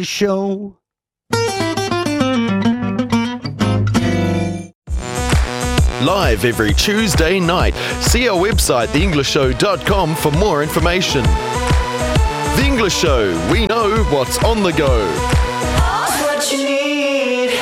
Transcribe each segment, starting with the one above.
Show. Live every Tuesday night. See our website, theenglishshow.com, for more information. The English Show. We know what's on the go. What you need.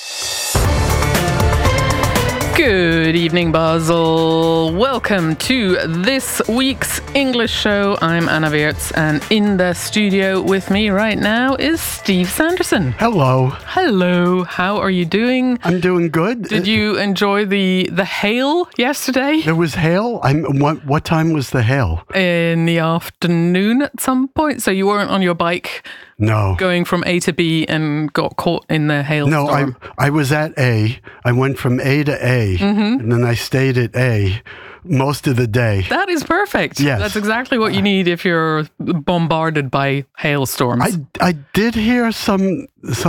Good evening, Basel. Welcome to this week's English Show. I'm Anna Weerts, and in the studio with me right now is Steve Sanderson. Hello. Hello. How are you doing? I'm doing good. Did you enjoy the hail yesterday? There was hail? What time was the hail? In the afternoon at some point. So you weren't on your bike No. going from A to B and got caught in the hailstorm? No, I was at A. I went from A to A, and then I stayed at A most of the day. That is perfect. Yes. That's exactly what you need if you're bombarded by hailstorms. I did hear some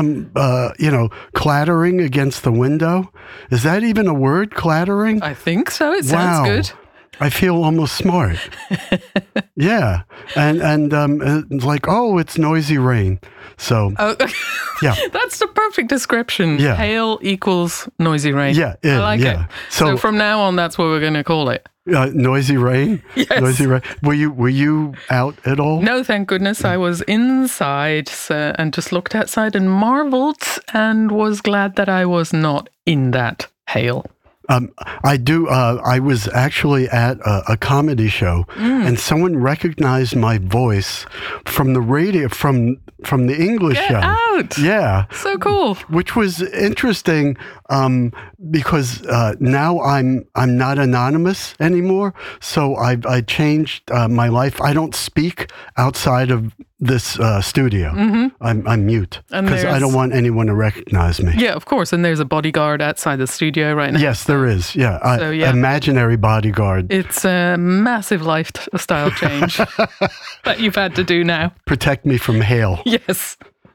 clattering against the window. Is that even a word, clattering? I think so. It sounds good. I feel almost smart. Yeah. And it's like, oh, it's noisy rain. So, Oh, yeah. that's the perfect description. Yeah. Hail equals noisy rain. Yeah, I like yeah. it. So- So from now on, that's what we're going to call it. Noisy rain? Yes. Noisy rain. Were you out at all? No, thank goodness. I was inside and just looked outside and marveled and was glad that I was not in that hail. I do. I was actually at a comedy show, and someone recognized my voice from the radio, from the English Get show. out. Yeah, So cool. which was interesting because now I'm not anonymous anymore. So I changed my life. I don't speak outside of this studio. I'm mute And because I there's- don't want anyone to recognize me. Yeah, of course. And there's a bodyguard outside the studio right now. Yes, there is. Yeah, So, yeah. imaginary bodyguard. It's a massive lifestyle change that you've had to do now. Protect me from hail. Yes.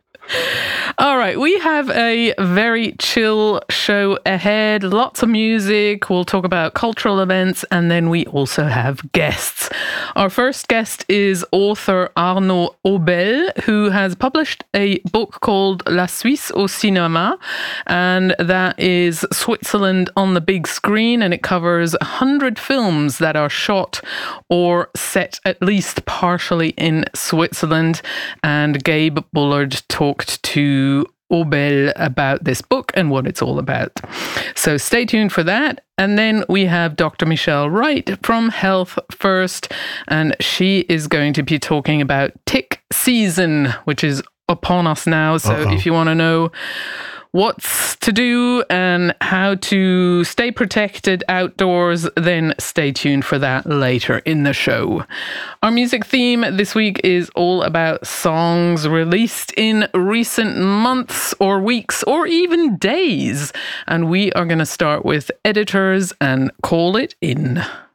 All right, we have a very chill show ahead. Lots of music. We'll talk about cultural events, and then we also have guests. Our first guest is author Arnaud Aubel, who has published a book called La Suisse au cinéma, and that is Switzerland on the big screen, and it covers 100 films that are shot or set at least partially in Switzerland. And Gabe Bullard talked to Aubel about this book and what it's all about. So stay tuned for that. And then we have Dr. Michelle Wright from Health First, and she is going to be talking about tick season, which is upon us now. So if you want to know what's to do and how to stay protected outdoors, then stay tuned for that later in the show. Our music theme this week is all about songs released in recent months or weeks or even days. And we are going to start with Editors and Call It In.